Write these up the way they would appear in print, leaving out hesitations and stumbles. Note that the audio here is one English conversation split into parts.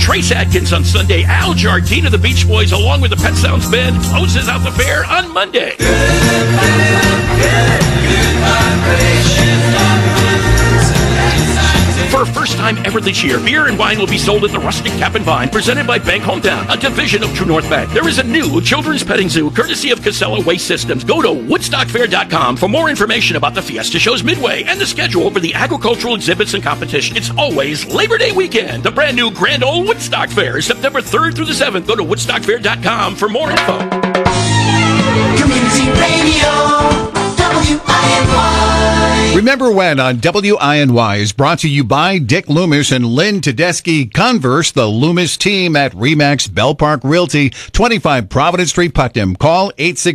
Trace Adkins on Sunday. Al Jardine of the Beach Boys, along with the Pet Sounds Band, closes out the fair on Monday. Good For the first time ever this year, beer and wine will be sold at the Rustic Tap and Vine, presented by Bank Hometown, a division of True North Bank. There is a new children's petting zoo, courtesy of Casella Waste Systems. Go to WoodstockFair.com for more information about the Fiesta Shows Midway and the schedule for the agricultural exhibits and competition. It's always Labor Day weekend. The brand new Grand Ole Woodstock Fair is September 3rd through the 7th. Go to WoodstockFair.com for more info. Community Radio, WINY. Remember When on WINY is brought to you by Dick Loomis and Lynn Tedeschi. Converse, the Loomis team at RE/MAX Bell Park Realty, 25 Providence Street, Putnam. Call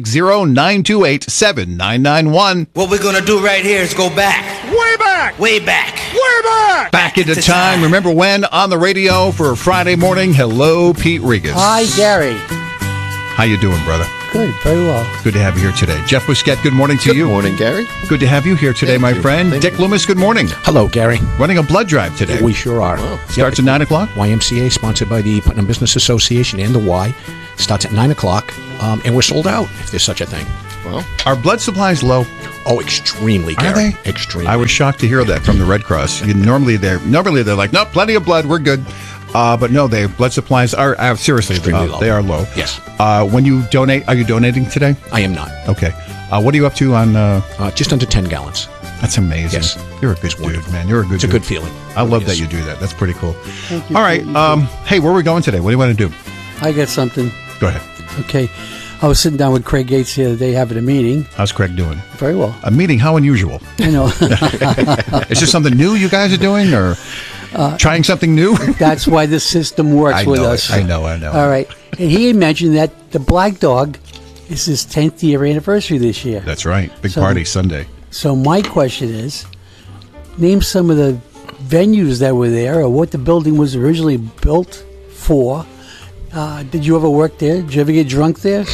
860-928-7991. What we're going to do right here is go back. Way back! Way back. Way back! Back into time. Remember When on the radio for Friday morning. Hello, Pete Regas. Hi, Gary. How you doing, brother? Good, very well. Good to have you here today. Jeff Busquette, good morning to you. Good morning, Gary. Good to have you here today, my friend. Dick Loomis, good morning. Hello, Gary. Running a blood drive today. We sure are. Wow. Starts at 9 o'clock? YMCA, sponsored by the Putnam Business Association and the Y. Starts at 9 o'clock, and we're sold out, if there's such a thing. Well, Are blood supplies low? Oh, extremely, Gary. Are they? Extremely. I was shocked to hear that from the Red Cross. Normally they're like, no, plenty of blood, we're good. But no, their blood supplies are seriously Extremely low. They are low. Yes. When you donate, are you donating today? I am not. Okay. What are you up to on? Just under 10 gallons. That's amazing. Yes. You're a good dude, man. You're a good. It's a dude. good feeling. I love Yes. that you do that. That's pretty cool. Thank you. All right. Hey, where are we going today? What do you want to do? I got something. Go ahead. Okay. I was sitting down with Craig Gates the other day having a meeting. How's Craig doing? Very well. A meeting? How unusual? I know. Is there something new you guys are doing, or trying something new? That's why the system works with us. I know. All right. And he had mentioned that the Black Dog is his 10th year anniversary this year. That's right. Big So- party Sunday. So my question is, name some of the venues that were there or what the building was originally built for. Did you ever work there? Did you ever get drunk there?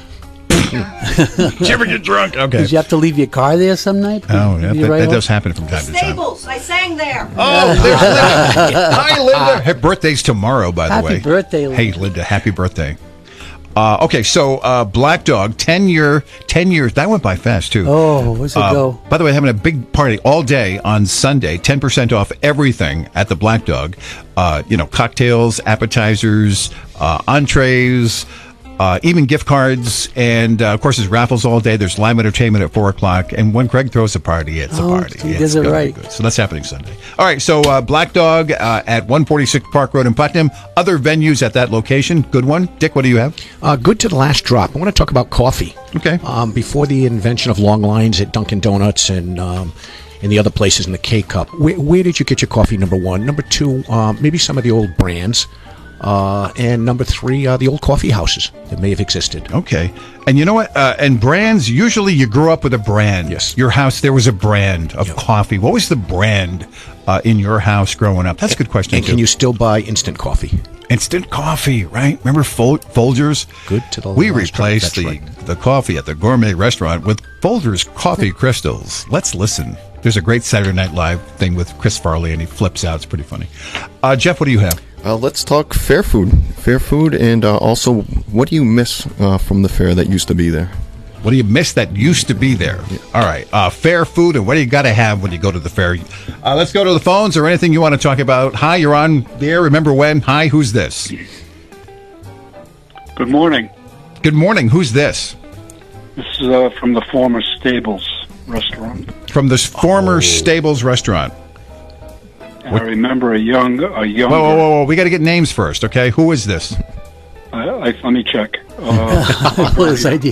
Did you ever get drunk? Okay. Did you have to leave your car there some night? Oh, yeah, Did you that ride off? does happen from time to time. Stables. I sang there. Oh, there's Linda. Hi, Linda. Her birthday's tomorrow, by the Happy way. birthday, Linda. Hey, Linda, happy birthday. Okay, so Black Dog, 10 years. That went by fast, too. Oh, what's it go? By the way, having a big party all day on Sunday, 10% off everything at the Black Dog. Cocktails, appetizers, entrees, even gift cards, and of course there's raffles all day. There's live entertainment at 4 o'clock, and when Craig throws a party, it's a party. He It's does it gonna be right. good. So that's happening Sunday. All right, so Black Dog at 146 Park Road in Putnam. Other venues at that location. Good one. Dick, what do you have? Good to the last drop. I want to talk about coffee. Okay. Before the invention of long lines at Dunkin' Donuts and the other places in the K-Cup, where did you get your coffee, number one? Number two, maybe some of the old brands. And number three, the old coffee houses that may have existed. Okay. And you know what? And brands, usually you grew up with a brand. Yes. Your house, there was a brand of Yep. coffee. What was the brand in your house growing up? That's a good question, And too. can you still buy instant coffee? Instant coffee, right? Remember Folgers? Good to the We last drop, replaced that's the, right. the coffee at the gourmet restaurant with Folgers coffee crystals. Let's listen. There's a great Saturday Night Live thing with Chris Farley, and he flips out. It's pretty funny. Jeff, what do you have? let's talk fair food. Fair food, and also, what do you miss from the fair that used to be there? What do you miss that used to be there? All right. Fair food, and what do you got to have when you go to the fair? Let's go to the phones or anything you want to talk about. Hi, you're on there. Remember when? Hi, who's this? Good morning. Good morning. Who's this? This is from the former Stables restaurant. From this former Stables restaurant. I remember a younger. Whoa. We got to get names first, okay? Who is this? Let me check. What is idea?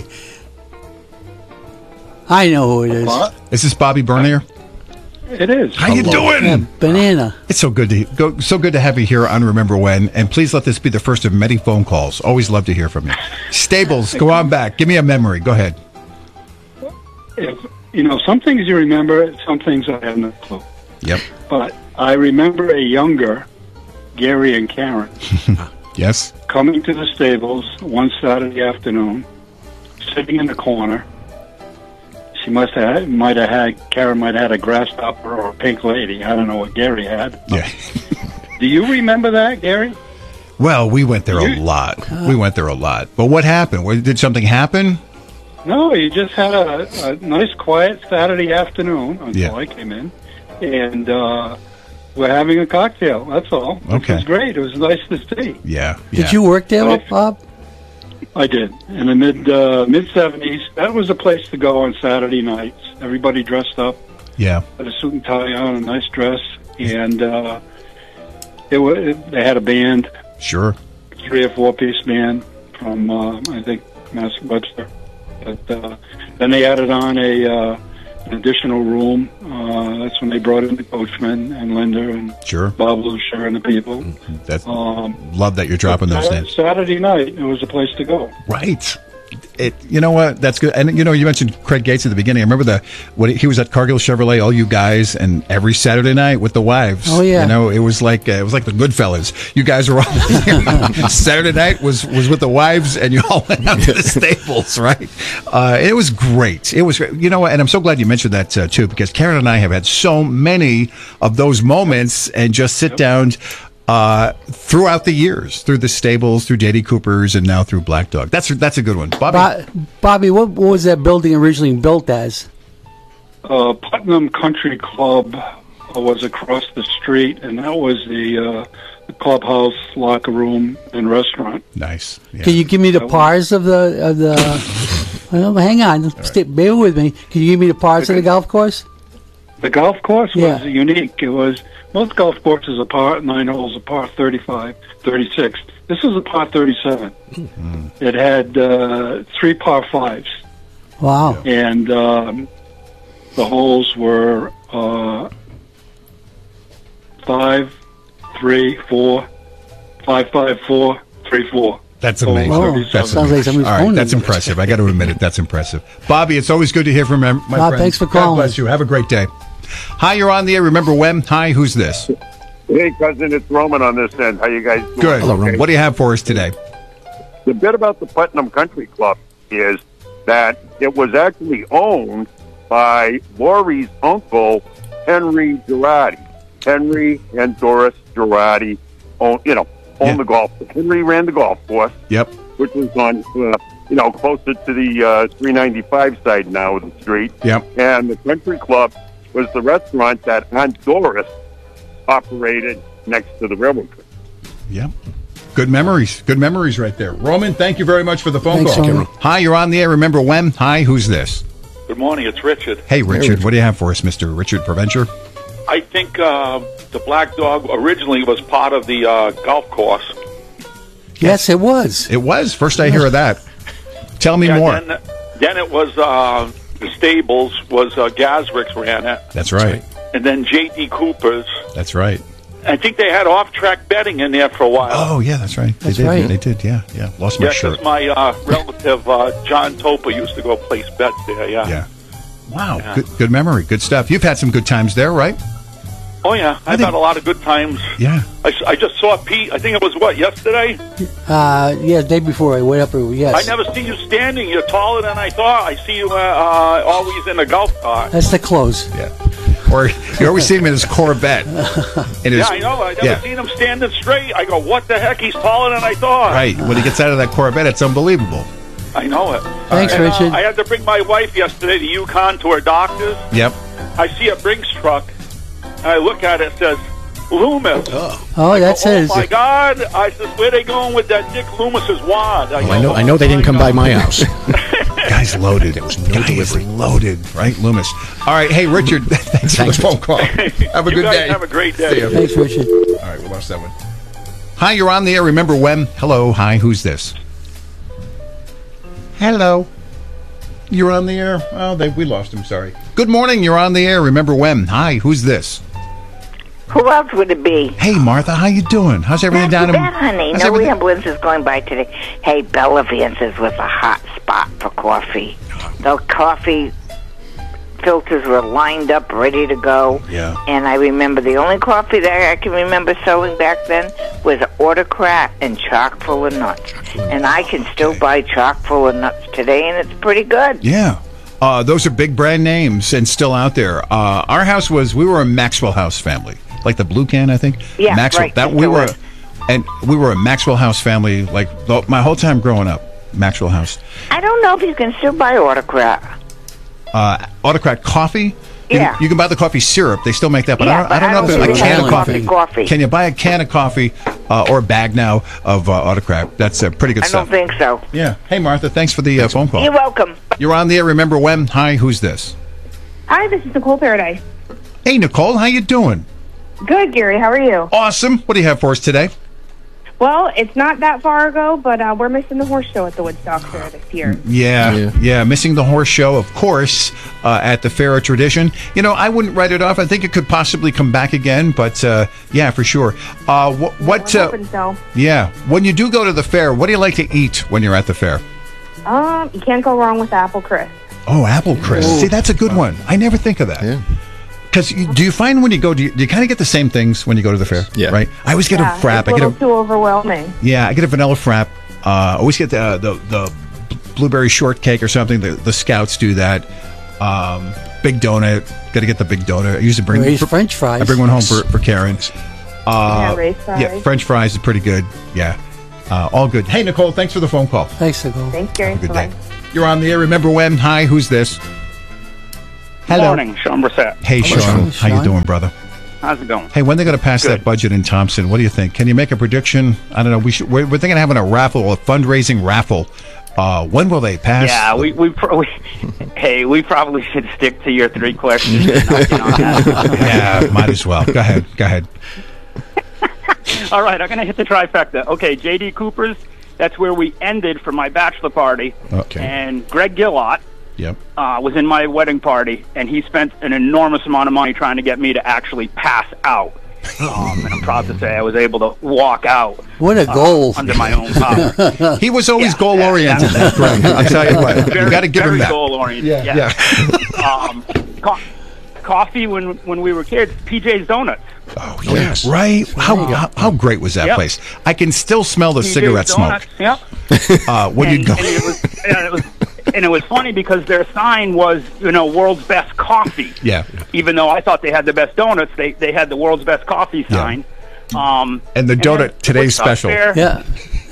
I know who it is. What? Is this Bobby Bernier? It is. How you doing? Yeah, banana. It's so good to have you here on Remember When, and please let this be the first of many phone calls. Always love to hear from you. Stables, go on back. Give me a memory. Go ahead. Some things you remember, some things I have no clue. Yep. But I remember a younger Gary and Karen Yes. coming to the Stables one Saturday afternoon, sitting in the corner. She Karen might have had a grasshopper or a pink lady. I don't know what Gary had. Yeah. Do you remember that, Gary? Well, we went there a lot. We went there a lot. But what happened? Did something happen? No, you just had a nice, quiet Saturday afternoon until Yeah. I came in, and we're having a cocktail. That's all. Which Okay. was great. It was nice to see. Yeah. Did you work there, Bob? I did in the mid '70s. That was a place to go on Saturday nights. Everybody dressed up, Yeah. had a suit and tie on, a nice dress, and they had a band, Sure. 3 or 4 piece band from I think Mass Webster. But then they added on an additional room. That's when they brought in the Coachman and Linda and Sure. Bob Lucia and the people. That's love that you're dropping those names. Saturday night, it was a place to go. Right. You know what? That's good. And you mentioned Craig Gates at the beginning. I remember he was at Cargill Chevrolet, all you guys, and every Saturday night with the wives. Oh, yeah. It was like the Goodfellas. You guys were all Saturday night was with the wives, and you all went out to the stables, right? It was great. It was great. You know what? And I'm so glad you mentioned that too, because Karen and I have had so many of those moments, and just sit down. Throughout the years, through the stables, through J.D. Cooper's, and now through Black Dog. That's a good one, Bobby. Bobby, what was that building originally built as? Putnam Country Club was across the street, and that was the clubhouse, locker room, and restaurant. Nice. Yeah. Can you give me the pars of the? Well, hang on, bear with me. Can you give me the pars of the golf course? The golf course Yeah. was unique. It was most golf courses are par 9 holes, a par 35, 36. This was a par 37. It had 3 par 5s. Wow. And the holes were 5, 3, 4, 5, 5, 4, 3, 4. That's amazing. Oh, That's sounds like somebody's All right, phoning that's me. impressive. I got to admit it. That's impressive. Bobby, it's always good to hear from my Bob, friend. thanks for God calling. bless you. Have a great day. Hi, you're on the air. Remember when? Hi, who's this? Hey, cousin, it's Roman on this end. How you guys doing? Good. Hello, Roman. What do you have for us today? The bit about the Putnam Country Club is that it was actually owned by Laurie's uncle, Henry Girardi. Henry and Doris Girardi owned the golf. Henry ran the golf course, Yep. which was on, closer to the 395 side now of the street. Yep. And the country club was the restaurant that Aunt Doris operated next to the railroad track. Yep. Good memories. Good memories right there. Roman, thank you very much for the phone Thanks, call. Roman. Hi, you're on the air. Remember when? Hi, who's this? Good morning, it's Richard. Hey, Richard. What do you have for us, Mr. Richard Preventure? I think the Black Dog originally was part of the golf course. Yes, it was. It was. First I hear of that. Tell me more. Then it was the stables was Gasrick's ran it, That's right. and then J.D. Cooper's. That's right. I think they had off-track betting in there for a while. Oh, yeah, that's right. That's they did. right. They did, yeah. Lost my Yeah, shirt. because my relative John Topa used to go place bets there. Yeah. Wow. Yeah. Good memory. Good stuff. You've had some good times there, right? Oh yeah, I've think- had a lot of good times. Yeah. I just saw Pete. I think it was yesterday. Yeah, the day before I went up. Yes. I never see you standing. You're taller than I thought. I see you always in a golf cart. That's the close. Yeah. Or you always see him in his Corvette. Yeah, I know. I never seen him standing straight. I go, what the heck? He's taller than I thought. Right. When he gets out of that Corvette, it's unbelievable. I know it. Thanks, And, Richard. I had to bring my wife yesterday to Yukon to her doctor's. Yep. I see a Brinks truck, and I look at it. It says Loomis. Oh, that's his. Oh my God! I said, where they going with that Dick Loomis's wad? I know they didn't come by my house. Guy's loaded. There was no Guy is delivery. loaded. Right, Loomis. All right. Hey, Richard. Thanks for the phone call. Have a You good guys day. have a great day. See ya. Thanks, Richard. All right, we lost that one. Hi, you're on the air. Remember when? Hello. Hi, who's this? Hello. You're on the air. Oh, we lost him. Sorry. Good morning. You're on the air. Remember when? Hi, who's this? Who else would it be? Hey, Martha. How you doing? How's everything Not down too in? bad, honey. how's No everything- ambulance is going by today. Hey, Bella Vance's was a hot spot for coffee. The coffee filters were lined up, ready to go. Yeah. And I remember the only coffee that I can remember selling back then was Autocrat and Chock full of nuts. And I can still buy Chock full of nuts today, and it's pretty good. Yeah. Those are big brand names and still out there. Our house we were a Maxwell House family. Like the blue can, I think. Yeah, Maxwell. right, That it we were. was. And we were a Maxwell House family, like my whole time growing up. Maxwell House. I don't know if you can still buy Autocrat. Autocrat coffee. Yeah. You can buy the coffee syrup. They still make that, but Yeah, I don't know if but it's a I can don't of think coffee. coffee. Can you buy a can of coffee or a bag now of Autocrat? That's pretty good I stuff. don't think so. Yeah. Hey, Martha, thanks for the phone call. You're welcome. You're on the air. Remember when? Hi, who's this? Hi, this is Nicole Paradise. Hey, Nicole, how you doing? Good, Gary. How are you? Awesome. What do you have for us today? Well, it's not that far ago, but we're missing the horse show at the Woodstock Fair this year. Yeah. Missing the horse show, of course, at the Fair of Tradition. You know, I wouldn't write it off. I think it could possibly come back again, but yeah, for sure. What? We're hoping so. Yeah. When you do go to the fair, what do you like to eat when you're at the fair? You can't go wrong with apple crisp. Oh, apple crisp. See, that's a good one. I never think of that. Yeah. Because do you find when you go, do you kind of get the same things when you go to the fair? Yeah. Right? I always get a frap. It's a little too overwhelming. Yeah, I get a vanilla frap. Always get the blueberry shortcake or something. The Scouts do that. Big donut. Got to get the big donut. I usually bring Ray's French fries. I bring one home for Karen. Ray's fries. Yeah, French fries is pretty good. Yeah, all good. Hey, Nicole, thanks for the phone call. Thanks, Nicole. Thanks, Gary. Have a good Bye-bye. day. You're on the air. Remember when? Hi, who's this? Hello. Morning, Sean Brissett. Hey, Sean. How you doing, brother? How's it going? Hey, when they're going to pass Good. that budget in Thompson? What do you think? Can you make a prediction? I don't know. We're thinking of having a raffle, a fundraising raffle. When will they pass? Yeah, we probably should stick to your 3 questions. And not get on that. Yeah, might as well. Go ahead. All right, I'm going to hit the trifecta. Okay, J.D. Cooper's. That's where we ended for my bachelor party. Okay. And Greg Gillott Yep. was in my wedding party, and he spent an enormous amount of money trying to get me to actually pass out. And I'm proud to say I was able to walk out. What a goal. Under my own power. He was always goal-oriented, that Greg. I'll tell you what. You got to give him very that. goal-oriented, Yeah. Coffee when we were kids, PJ's Donuts. Oh, yes. Right? How great was that Yep. place? I can still smell the PJ's cigarette Donuts, smoke. Yep. When you go. And it was funny because their sign was, world's best coffee. Yeah. Even though I thought they had the best donuts, they had the world's best coffee sign. And the donut, then today's Woodstock special. Fair- Yeah.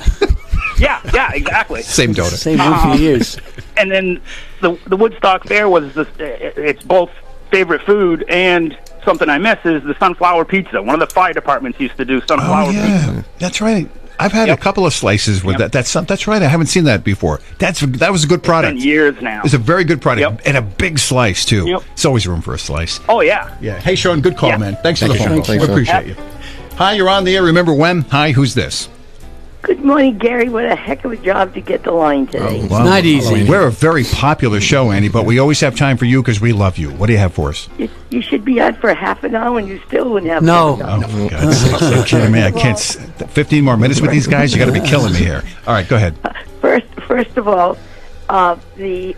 Yeah, exactly. Same donut. Same one for years. And then the Woodstock Fair was it's both favorite food and something I miss is the sunflower pizza. One of the fire departments used to do sunflower pizza. That's right. I've had a couple of slices with that. That's right. I haven't seen that before. That was a good product. It's been years now. It's a very good product Yep. and a big slice too. Yep. It's always room for a slice. Oh, yeah. Yeah. Hey, Sean, good call, Yeah. man. Thanks for Thank the you, phone Sean. call. Thanks, We appreciate you. Hi, you're on the air. Remember when? Hi, who's this? Good morning, Gary. What a heck of a job to get the line today. Well, not easy. We're a very popular show, Andy, but we always have time for you because we love you. What do you have for us? You should be on for half an hour and you still wouldn't have No. half an hour. Oh, for God's sake. You're kidding me. I can't. 15 more minutes with these guys? You got to be killing me here. All right, go ahead. First of all, the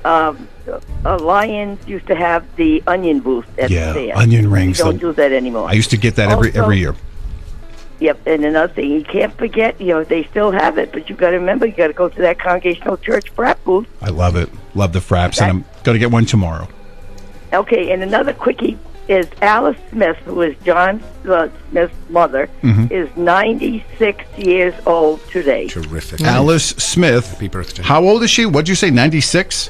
Lions used to have the onion booth at the fair. onion rings. We don't do that anymore. I used to get that every year. Yep, and another thing, you can't forget, they still have it, but you got to remember, you got to go to that Congregational Church frat booth. I love it. Love the fraps, and I'm going to get one tomorrow. Okay, and another quickie is Alice Smith, who is John Smith's mother, is 96 years old today. Terrific. Alice Smith. Happy birthday. How old is she? What'd you say, 96?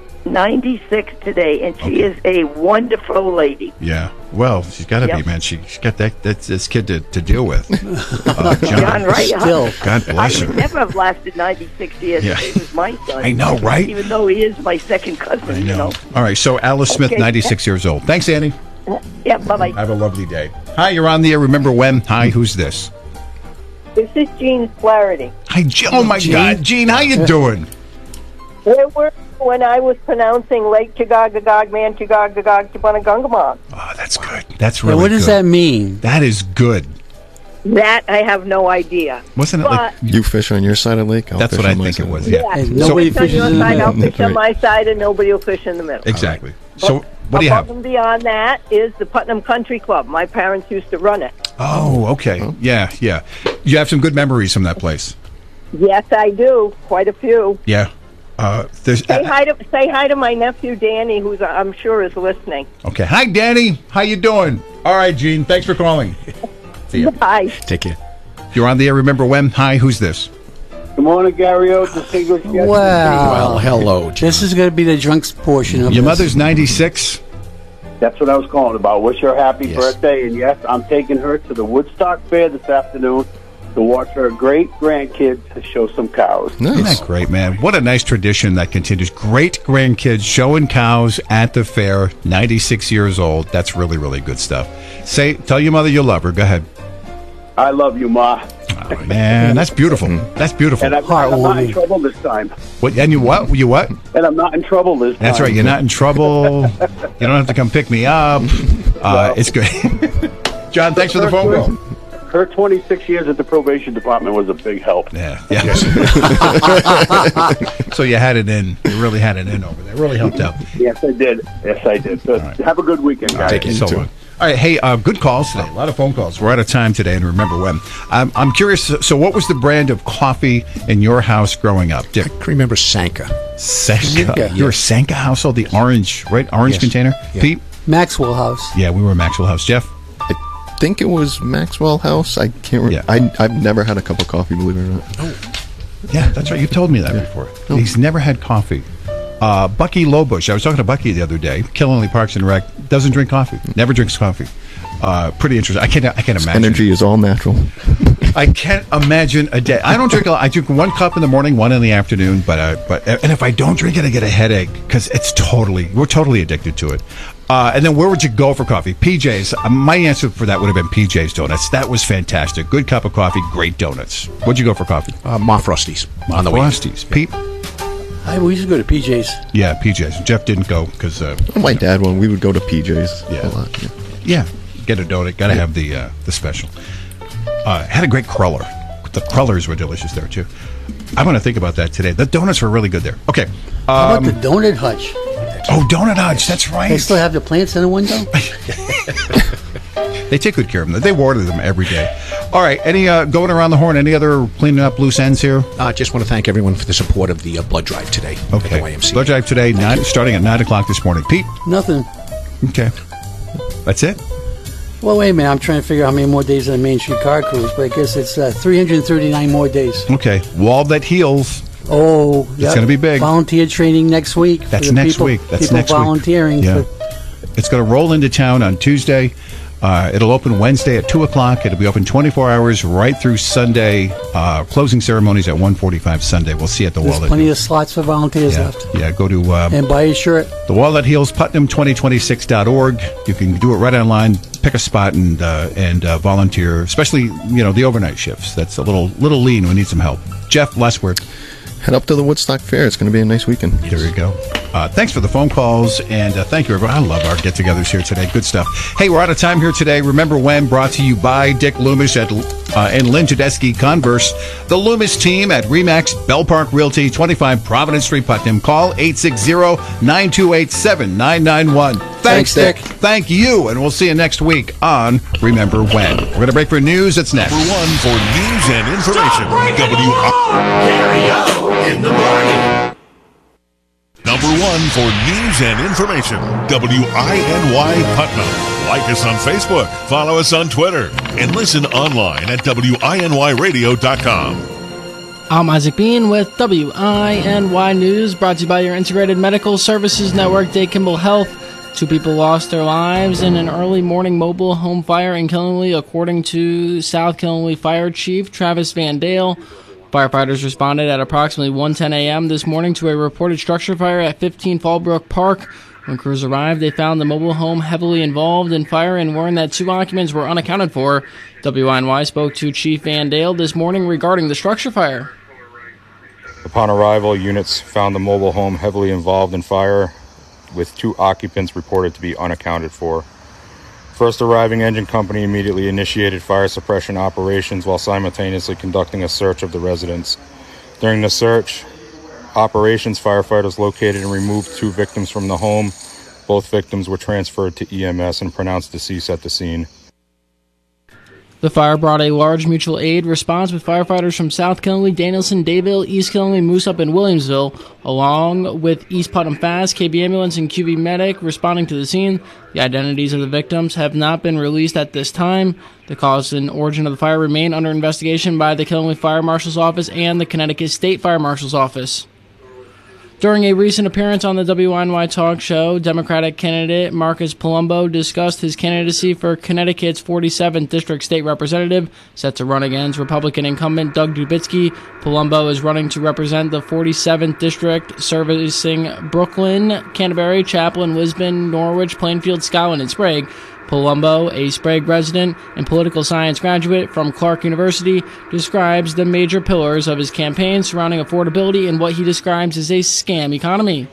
96 today, and she is a wonderful lady. Yeah. Well, she's got to be, man. She's got this kid to deal with. John Wright. Still. God bless I her. would never have lasted 96 years Yeah. if he was my son. I know, right? Even though he is my second cousin, I know. All right, so Alice Smith, Okay. 96 years old. Thanks, Andy. Yeah, bye-bye. Have a lovely day. Hi, you're on the air. Remember when? Hi, who's this? This is Jean Flaherty. Hi, oh my God, Gene, how you doing? Where were you when I was pronouncing Lake Chagagagog, Man Chagagagog, Chibanagungamon? Oh, that's good. That's Now, really what does good. that mean? That is good. That I have no idea. Wasn't it like... You fish on your side of the lake. I'll That's fish what I on my think it side. was, yeah. And So- nobody Fish on fishes your in the side, I'll middle. fish on my side, and nobody will fish in the middle. Exactly. So, what do you Above have? and beyond that is the Putnam Country Club. My parents used to run it. Oh, okay. Yeah. You have some good memories from that place. Yes, I do. Quite a few. Yeah. There's Say hi to my nephew Danny, who's I'm sure is listening. Okay. Hi, Danny. How you doing? All right, Gene. Thanks for calling. See ya. Bye. Take care. You're on the air. Remember when? Hi, who's this? Good morning, Gary O. Distinguished guest. Wow. Well, hello. This is going to be the drunks portion of Your this. mother's 96. That's what I was calling about. Wish her a happy Yes. birthday. And yes, I'm taking her to the Woodstock Fair this afternoon to watch her great grandkids show some cows. Isn't that great, man? What a nice tradition that continues. Great grandkids showing cows at the fair, 96 years old. That's really, really good stuff. Tell your mother you love her. Go ahead. I love you, Ma. Oh, man, that's beautiful. That's beautiful. And I'm not in trouble this time. What? And you what? You what? And I'm not in trouble this time. That's right. You're not in trouble. You don't have to come pick me up. It's good. John, thanks for the phone call. Her 26 years at the probation department was a big help. Yeah. So you had it in. You really had it in over there. It really helped out. Yes, I did. So have a good weekend, guys. Thank you so much. All right, hey, good calls today. A lot of phone calls. We're out of time today, and remember when. I'm curious, so what was the brand of coffee in your house growing up, Dick? I can remember Sanka. Sanka? You're a Sanka household, the orange, right? Orange container? Yeah. Pete? Maxwell House. Yeah, we were Maxwell House. Jeff? I think it was Maxwell House. I can't remember. I've never had a cup of coffee, believe it or not. Yeah, that's right. You told me that before. He's never had coffee. Bucky Lowbush. I was talking to Bucky the other day. Killenly Parks and Rec. Doesn't drink coffee. Never drinks coffee. Pretty interesting. I can't imagine. Energy is all natural. I can't imagine a day. I don't drink. I drink 1 cup in the morning, 1 in the afternoon. But and if I don't drink it, I get a headache because we're totally addicted to it. And then where would you go for coffee? PJ's. My answer for that would have been PJ's Donuts. That was fantastic. Good cup of coffee, great donuts. What'd you go for coffee? Ma Frosties. On the Frosties. Pete? We used to go to PJ's. Yeah, PJ's. Jeff didn't go because my dad won. We would go to PJ's a lot. Yeah, get a donut. Got to have the special. Had a great cruller. The crullers were delicious there too. I'm going to think about that today. The donuts were really good there. Okay. How about the Donut Hutch? Oh, Donut Hutch. That's right. They still have the plants in the window? They take good care of them. They water them every day. All right. Any going around the horn? Any other cleaning up loose ends here? Just want to thank everyone for the support of the blood drive today. Okay. At the YMCA. Blood drive today, starting at 9 o'clock this morning. Pete? Nothing. Okay. That's it? Well, wait a minute. I'm trying to figure out how many more days on the Main Street Car Cruise, but I guess it's 339 more days. Okay. Wall that heals. Oh, it's going to be big. Volunteer training next week. That's next week. That's next week. Volunteering. Yeah. It's going to roll into town on Tuesday. It'll open Wednesday at 2 o'clock. It'll be open 24 hours right through Sunday. Closing ceremonies at 1:45 Sunday. We'll see you at the Wall That plenty of slots for volunteers left. Yeah, go to and buy a shirt. The Wall That Heals, Putnam2026.org. You can do it right online. Pick a spot and volunteer, especially the overnight shifts. That's a little lean. We need some help. Jeff, last word. Head up to the Woodstock Fair. It's going to be a nice weekend. There you go. Thanks for the phone calls, and thank you, everyone. I love our get-togethers here today. Good stuff. Hey, we're out of time here today. Remember When, brought to you by Dick Loomis and Lynn Tedeschi Converse. The Loomis team at RE/MAX Bell Park Realty, 25 Providence Street, Putnam. Call 860-928-7991. Thanks, Dick. Thank you, and we'll see you next week on Remember When. We're going to break for news. It's next. Number one for news and information. In the morning. Number one for news and information. WINY Putnam. Like us on Facebook, follow us on Twitter, and listen online at WINYradio.com. I'm Isaac Bean with WINY News, brought to you by your Integrated Medical Services Network, Day Kimball Health. 2 people lost their lives in an early morning mobile home fire in Killenly, according to South Killenly Fire Chief Travis Van Dale. Firefighters responded at approximately 1:10 a.m. this morning to a reported structure fire at 15 Fallbrook Park. When crews arrived, they found the mobile home heavily involved in fire and learned that 2 occupants were unaccounted for. WINY spoke to Chief Van Dale this morning regarding the structure fire. Upon arrival, units found the mobile home heavily involved in fire, with 2 occupants reported to be unaccounted for. First arriving engine company immediately initiated fire suppression operations while simultaneously conducting a search of the residence. During the search operations, firefighters located and removed 2 victims from the home. Both victims were transferred to EMS and pronounced deceased at the scene. The fire brought a large mutual aid response with firefighters from South Killingly, Danielson, Dayville, East Killingly, Mooseup, and Williamsville, along with East Putnam Fast, KB Ambulance, and QV Medic responding to the scene. The identities of the victims have not been released at this time. The cause and origin of the fire remain under investigation by the Killingly Fire Marshal's Office and the Connecticut State Fire Marshal's Office. During a recent appearance on the WNY Talk Show, Democratic candidate Marcus Palumbo discussed his candidacy for Connecticut's 47th District State Representative, set to run against Republican incumbent Doug Dubitsky. Palumbo is running to represent the 47th District, servicing Brooklyn, Canterbury, Chaplin, Lisbon, Norwich, Plainfield, Scotland, and Sprague. Palumbo, a Sprague resident and political science graduate from Clark University, describes the major pillars of his campaign surrounding affordability and what he describes as a scam economy.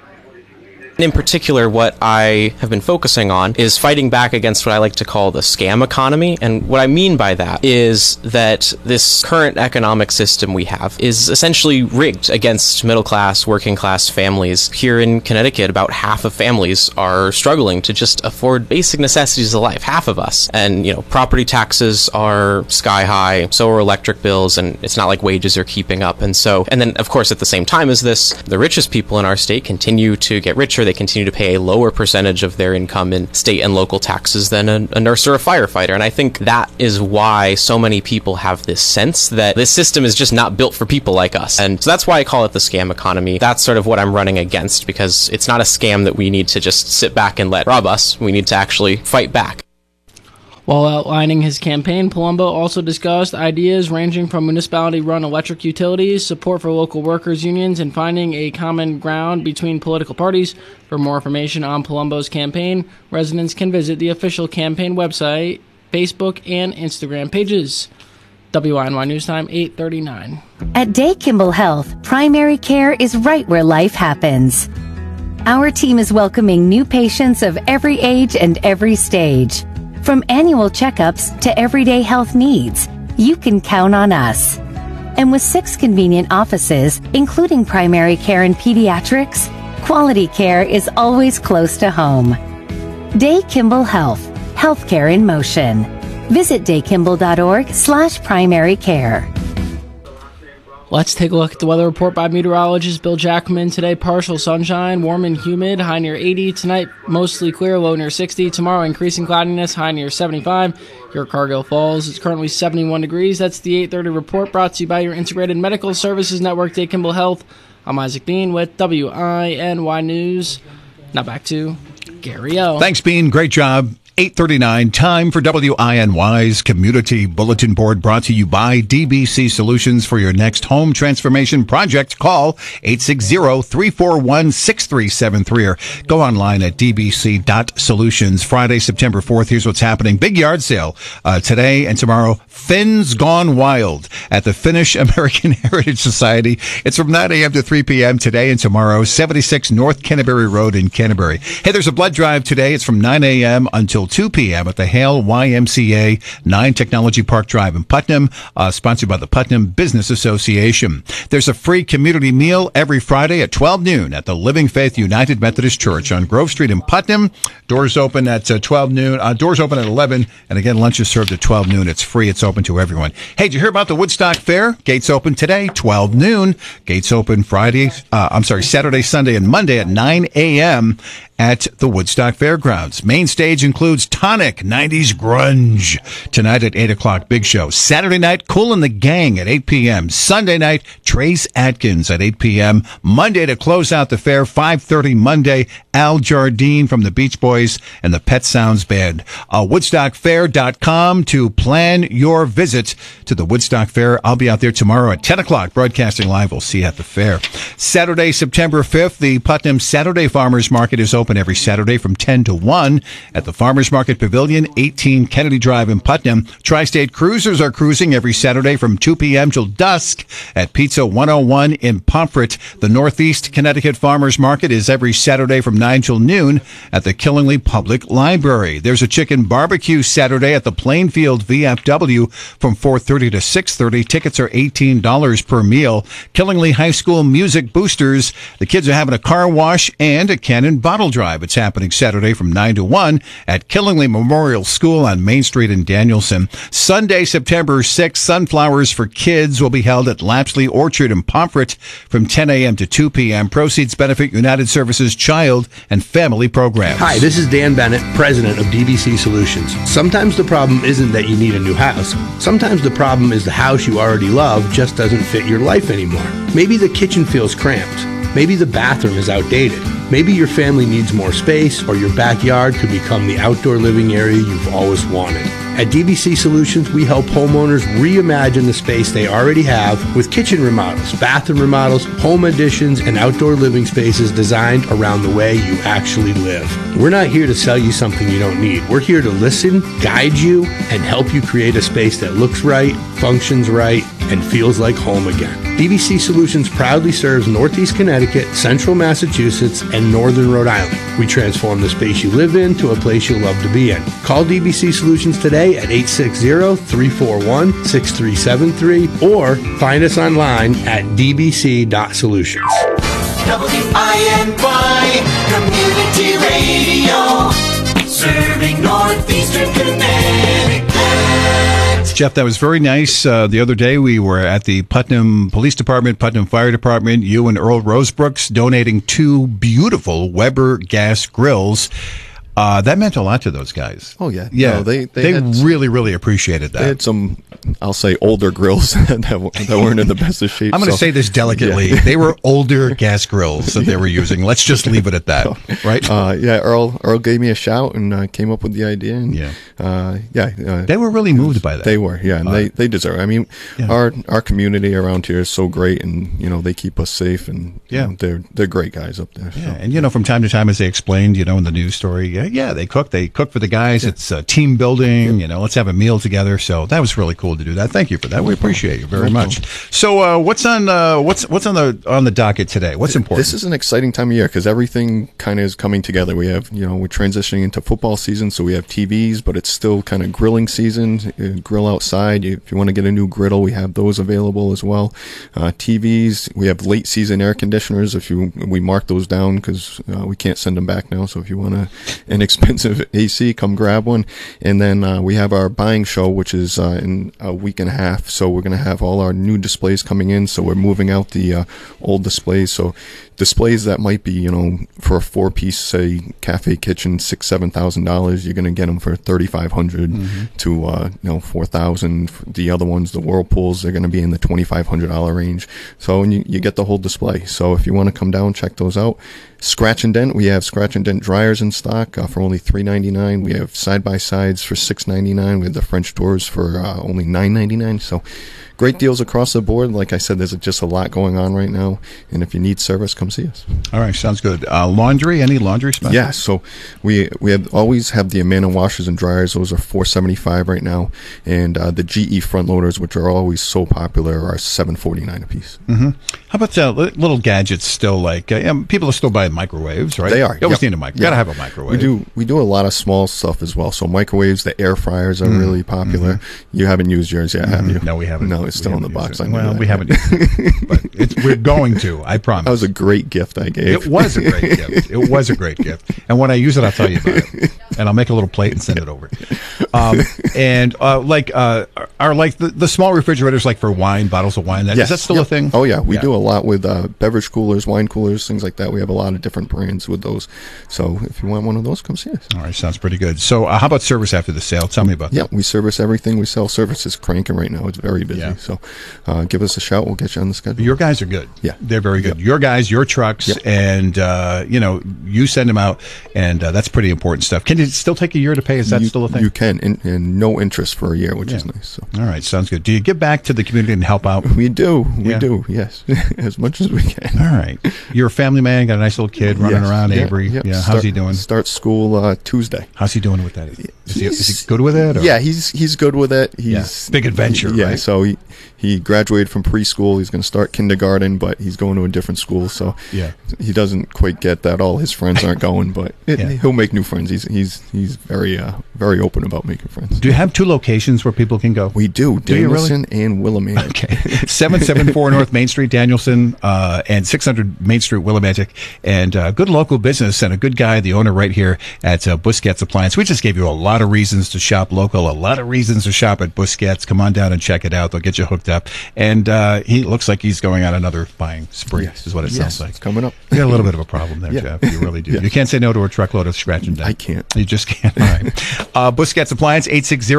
In particular, what I have been focusing on is fighting back against what I like to call the scam economy. And what I mean by that is that this current economic system we have is essentially rigged against middle-class, working-class families. Here in Connecticut, about half of families are struggling to just afford basic necessities of life, half of us. And, property taxes are sky high, so are electric bills, and it's not like wages are keeping up. And then, of course, at the same time as this, the richest people in our state continue to get richer. They continue to pay a lower percentage of their income in state and local taxes than a nurse or a firefighter. And I think that is why so many people have this sense that this system is just not built for people like us. And so that's why I call it the scam economy. That's sort of what I'm running against, because it's not a scam that we need to just sit back and let rob us. We need to actually fight back. While outlining his campaign, Palumbo also discussed ideas ranging from municipality-run electric utilities, support for local workers' unions, and finding a common ground between political parties. For more information on Palumbo's campaign, residents can visit the official campaign website, Facebook, and Instagram pages. WINY News Time, 8:39. At Day Kimball Health, primary care is right where life happens. Our team is welcoming new patients of every age and every stage. From annual checkups to everyday health needs, you can count on us. And with 6 convenient offices, including primary care and pediatrics, quality care is always close to home. Day Kimball Health, healthcare in motion. Visit daykimball.org/primary care. Let's take a look at the weather report by meteorologist Bill Jackman. Today, partial sunshine, warm and humid, high near 80. Tonight, mostly clear, low near 60. Tomorrow, increasing cloudiness, high near 75. Here at Cargill Falls, it's currently 71 degrees. That's the 8:30 report, brought to you by your Integrated Medical Services Network, Day Kimball Health. I'm Isaac Bean with WINY News. Now back to Gary O. Thanks, Bean. Great job. 8:39, time for WINY's Community Bulletin Board, brought to you by DBC Solutions. For your next home transformation project, call 860-341-6373 or go online at dbc.solutions. Friday, September 4th, here's what's happening. Big yard sale today and tomorrow. Finns Gone Wild at the Finnish American Heritage Society. It's from 9 a.m. to 3 p.m. today and tomorrow, 76 North Canterbury Road in Canterbury. Hey, there's a blood drive today. It's from 9 a.m. until 2 p.m. at the Hale YMCA 9 Technology Park Drive in Putnam, sponsored by the Putnam Business Association. There's a free community meal every Friday at 12 noon at the Living Faith United Methodist Church on Grove Street in Putnam. Doors open at 12 noon. Doors open at 11. And again, lunch is served at 12 noon. It's free. It's open to everyone. Hey, did you hear about the Woodstock Fair? Gates open today, 12 noon. Gates open Saturday, Sunday, and Monday at 9 a.m. at the Woodstock Fairgrounds. Main stage includes Tonic, 90s grunge. Tonight at 8 o'clock, Big Show. Saturday night, Kool and the Gang at 8 p.m. Sunday night, Trace Atkins at 8 p.m. Monday to close out the fair, 5:30 Monday, Al Jardine from the Beach Boys and the Pet Sounds Band. WoodstockFair.com to plan your visit to the Woodstock Fair. I'll be out there tomorrow at 10 o'clock, broadcasting live. We'll see you at the fair. Saturday, September 5th, the Putnam Saturday Farmers Market is open every Saturday from 10 to 1 at the Farmers Market Pavilion, 18 Kennedy Drive in Putnam. Tri-State Cruisers are cruising every Saturday from 2 p.m. till dusk at Pizza 101 in Pomfret. The Northeast Connecticut Farmers Market is every Saturday from 9 till noon at the Killingly Public Library. There's a chicken barbecue Saturday at the Plainfield VFW from 4:30 to 6:30. Tickets are $18 per meal. Killingly High School Music Boosters. The kids are having a car wash and a cannon bottle Drive. It's happening Saturday from 9 to 1 at Killingley Memorial School on Main Street in Danielson. Sunday, September 6th, Sunflowers for Kids will be held at Lapsley Orchard in Pomfret from 10 a.m. to 2 p.m. Proceeds benefit United Services Child and Family Programs. Hi, this is Dan Bennett, president of DBC Solutions. Sometimes the problem isn't that you need a new house. Sometimes the problem is the house you already love just doesn't fit your life anymore. Maybe the kitchen feels cramped. Maybe the bathroom is outdated. Maybe your family needs more space, or your backyard could become the outdoor living area you've always wanted. At DBC Solutions, we help homeowners reimagine the space they already have with kitchen remodels, bathroom remodels, home additions, and outdoor living spaces designed around the way you actually live. We're not here to sell you something you don't need. We're here to listen, guide you, and help you create a space that looks right, functions right, and feels like home again. DBC Solutions proudly serves Northeast Connecticut, Central Massachusetts, and Northern Rhode Island. We transform the space you live in to a place you love to be in. Call DBC Solutions today at 860-341-6373 or find us online at dbc.solutions. WINY Community Radio, serving Northeastern Connecticut. Jeff, that was very nice. The other day we were at the Putnam Police Department, Putnam Fire Department, you and Earl Rosebrooks donating 2 beautiful Weber gas grills. That meant a lot to those guys. Oh, yeah. Yeah, No, they really, really appreciated that. They had some, I'll say, older grills that weren't in the best of shape. I'm going to say this delicately. Yeah. They were older gas grills that they were using. Let's just leave it at that, right? Yeah, Earl gave me a shout and came up with the idea. And, they were really moved by that. They were, yeah, and they deserve it. I mean, our community around here is so great, and, they keep us safe, and they're great guys up there. Yeah, and, from time to time, as they explained, in the news story, they cook for the guys. Yeah. It's team building, let's have a meal together. So that was really cool to do that. Thank you for that. We appreciate you very much. So what's on the docket today? What's important? This is an exciting time of year because everything kind of is coming together. We have, we're transitioning into football season, so we have TVs, but it's still kind of grilling season. Grill outside. If you want to get a new griddle, we have those available as well. TVs, we have late season air conditioners. We mark those down because we can't send them back now. So if you want an expensive AC, come grab one. And then we have our buying show, which is in a week and a half. So we're going to have all our new displays coming in. So we're moving out the old displays. So displays that might be, for a 4-piece, say, cafe kitchen, $6,000-$7,000, you're going to get them for $3,500 to $4,000. The other ones, the Whirlpools, they're going to be in the $2,500 range. So and you get the whole display. So if you want to come down, check those out. Scratch and Dent, we have Scratch and Dent dryers in stock for only $3.99. We have side-by-sides for $6.99. We have the French doors for only $9.99. So great deals across the board. Like I said, there's just a lot going on right now. And if you need service, come see us. All right, sounds good. Laundry, any laundry spots? Yeah, so we always have the Amana washers and dryers. Those are $4.75 right now. And the GE front loaders, which are always so popular, are $7.49 a piece. Mm-hmm. How about little gadgets still? Like people are still buying microwaves, right? They are. You always need a microwave. Got to have a microwave. We do a lot of small stuff as well. So microwaves, the air fryers are really popular. Mm-hmm. You haven't used yours yet, have you? No, we haven't. No, it's still in the box. We haven't used it, but we're going to. I promise. That was a great gift I gave. It was a great gift. It was a great gift. And when I use it, I'll tell you about it. And I'll make a little plate and send it over. Are the small refrigerators like for wine, bottles of wine? Is that still a thing? Oh yeah, we do a lot with beverage coolers, wine coolers, things like that. We have a lot of different brands with those. So if you want one of those, come see us. All right, sounds pretty good. So how about service after the sale? Tell me about that. Yeah, we service everything. We sell services cranking right now. It's very busy. Yeah. So give us a shout. We'll get you on the schedule. Your guys are good. Yeah. They're very good. Your guys, your trucks, and you send them out, and that's pretty important stuff. Can it still take a year to pay? Is that still a thing? You can, and no interest for a year, which is nice. So. All right, sounds good. Do you give back to the community and help out? We do. We do, yes. As much as we can. All right. You're a family man, got a nice little kid running around, Avery. Yeah. How's he doing? Starts school Tuesday. How's he doing with that? Is he good with it? Or? Yeah, he's good with it. He's big adventure, yeah, right? So he graduated from preschool. He's going to start kindergarten, but he's going to a different school, so he doesn't quite get that. All his friends aren't going, but he'll make new friends. He's very very open about making friends. Do you have 2 locations where people can go? We do. Do you really? Danielson and Willimantic. Okay. 774 North Main Street, Danielson, and 600 Main Street, Willimantic. And good local business and a good guy, the owner right here at Busquets Appliance. We just gave you a lot of reasons to shop local, a lot of reasons to shop at Busquets. Come on down and check it out. They'll get you hooked up. And he looks like he's going on another buying spree, is what it sounds like. It's coming up. You got a little bit of a problem there, Jeff. You really do. You can't say no to a truckload of scratch and dent. I can't. You just can't. All right. Busquets Appliance,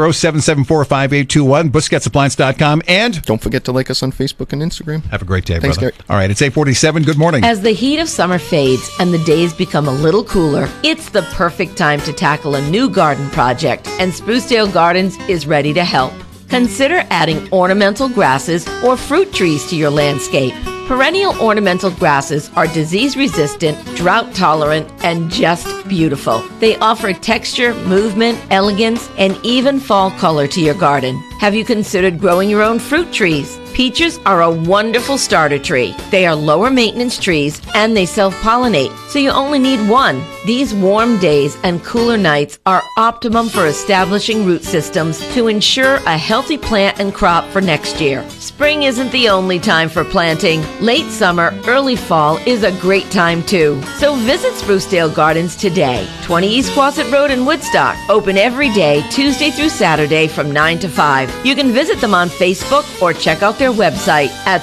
860-774-5821, BusquetsAppliance.com. And don't forget to like us on Facebook and Instagram. Have a great day, Thanks, brother. Gary. All right, it's 8:47. Good morning. As the heat of summer fades and the days become a little cooler, it's the perfect time to tackle a new garden project, and Sprucedale Gardens is ready to help. Consider adding ornamental grasses or fruit trees to your landscape. Perennial ornamental grasses are disease-resistant, drought-tolerant, and just beautiful. They offer texture, movement, elegance, and even fall color to your garden. Have you considered growing your own fruit trees? Peaches are a wonderful starter tree. They are lower maintenance trees and they self-pollinate, so you only need one. These warm days and cooler nights are optimum for establishing root systems to ensure a healthy plant and crop for next year. Spring isn't the only time for planting. Late summer, early fall is a great time too. So visit Sprucedale Gardens today. 20 East Quasit Road in Woodstock. Open every day, Tuesday through Saturday from 9 to 5. You can visit them on Facebook or check out their website at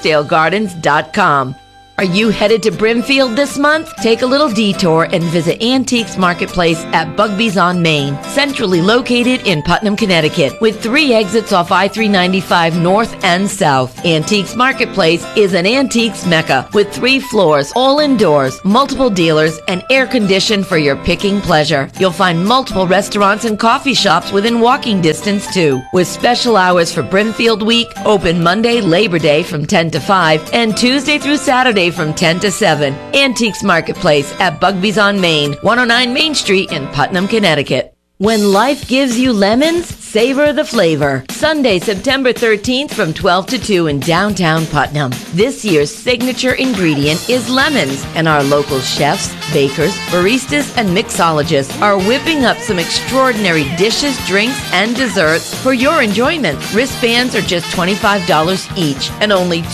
sprucedalegardens.com. Are you headed to Brimfield this month? Take a little detour and visit Antiques Marketplace at Bugby's on Main, centrally located in Putnam, Connecticut, with 3 exits off I-395 north and south. Antiques Marketplace is an antiques mecca with 3 floors, all indoors, multiple dealers, and air conditioned for your picking pleasure. You'll find multiple restaurants and coffee shops within walking distance too, with special hours for Brimfield Week, open Monday, Labor Day from 10 to 5, and Tuesday through Saturday from 10 to 7. Antiques Marketplace at Bugby's on Main, 109 Main Street in Putnam, Connecticut. When life gives you lemons, savor the flavor. Sunday, September 13th from 12 to 2 in downtown Putnam. This year's signature ingredient is lemons, and our local chefs, bakers, baristas, and mixologists are whipping up some extraordinary dishes, drinks, and desserts for your enjoyment. Wristbands are just $25 each, and only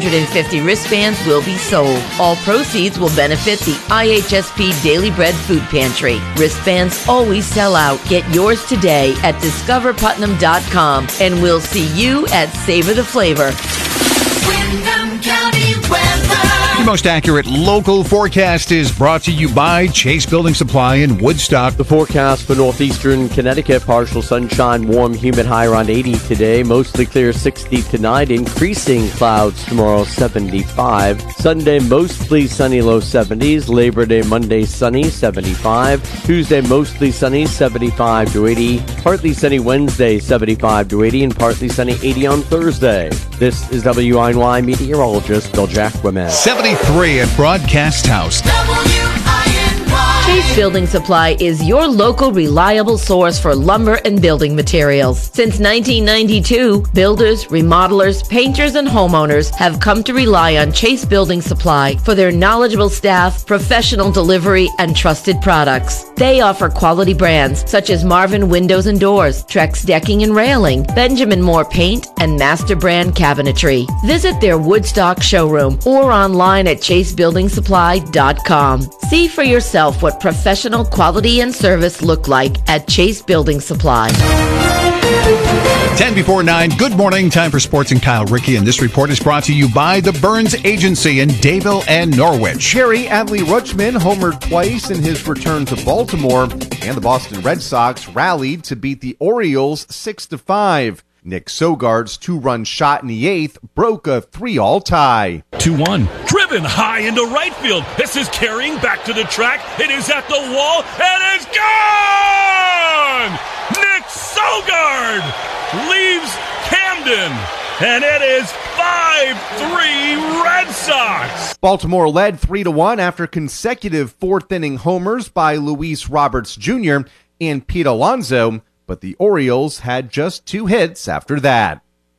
250 wristbands will be sold. All proceeds will benefit the IHSP Daily Bread Food Pantry. Wristbands always sell out. Get yours today at discoverputnam.com, and we'll see you at Savor the Flavor. Windham County weather. The most accurate local forecast is brought to you by Chase Building Supply in Woodstock. The forecast for northeastern Connecticut, partial sunshine, warm, humid, high around 80 today. Mostly clear, 60 tonight. Increasing clouds tomorrow, 75. Sunday, mostly sunny, low 70s. Labor Day, Monday, sunny, 75. Tuesday, mostly sunny, 75 to 80. Partly sunny Wednesday, 75 to 80. And partly sunny, 80 on Thursday. This is WINY meteorologist Bill Jacquemin. 73 at Broadcast House. Chase Building Supply is your local reliable source for lumber and building materials. Since 1992, builders, remodelers, painters, and homeowners have come to rely on Chase Building Supply for their knowledgeable staff, professional delivery, and trusted products. They offer quality brands such as Marvin Windows and Doors, Trex Decking and Railing, Benjamin Moore Paint, and Master Brand Cabinetry. Visit their Woodstock showroom or online at chasebuildingsupply.com. See for yourself what professional quality and service look like at Chase Building Supply. 10 before 9. Good morning. Time for sports and Kyle Rickey. And this report is brought to you by the Burns Agency in Dayville and Norwich. Jerry Adley Rutschman homered twice in his return to Baltimore, and the Boston Red Sox rallied to beat the Orioles 6-5. Nick Sogard's 2-run shot in the 8th broke a 3-all tie. 2-1. Driven high into right field. This is carrying back to the track. It is at the wall and it's gone! Nick Sogard leaves Camden, and it is 5-3 Red Sox. Baltimore led 3-1 after consecutive fourth-inning homers by Luis Roberts Jr. and Pete Alonso, but the Orioles had just 2 hits after that.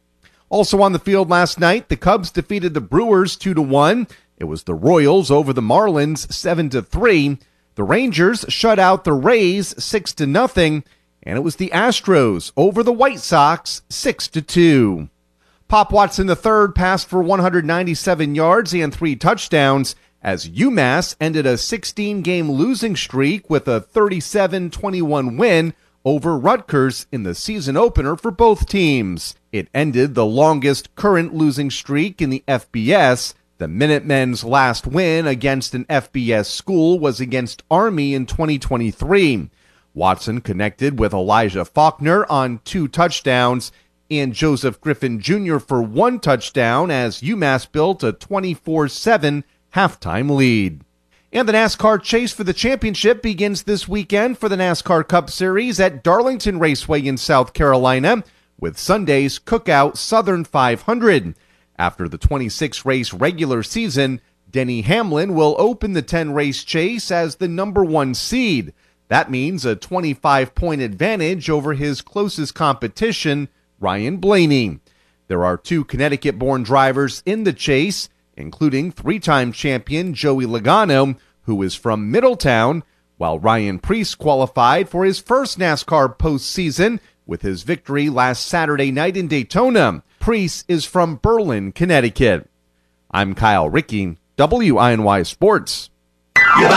Also on the field last night, the Cubs defeated the Brewers 2-1. It was the Royals over the Marlins 7-3. The Rangers shut out the Rays 6-0. And it was the Astros over the White Sox 6-2. Pop Watson III passed for 197 yards and 3 touchdowns as UMass ended a 16-game losing streak with a 37-21 win over Rutgers in the season opener for both teams. It ended the longest current losing streak in the FBS. The Minutemen's last win against an FBS school was against Army in 2023. Watson connected with Elijah Faulkner on 2 touchdowns and Joseph Griffin Jr. for 1 touchdown as UMass built a 24-7 halftime lead. And the NASCAR chase for the championship begins this weekend for the NASCAR Cup Series at Darlington Raceway in South Carolina with Sunday's Cookout Southern 500. After the 26-race regular season, Denny Hamlin will open the 10-race chase as the number 1 seed. That means a 25-point advantage over his closest competition, Ryan Blaney. There are 2 Connecticut-born drivers in the chase, including 3-time champion Joey Logano, who is from Middletown, while Ryan Preece qualified for his first NASCAR postseason with his victory last Saturday night in Daytona. Preece is from Berlin, Connecticut. I'm Kyle Rickey, WINY Sports.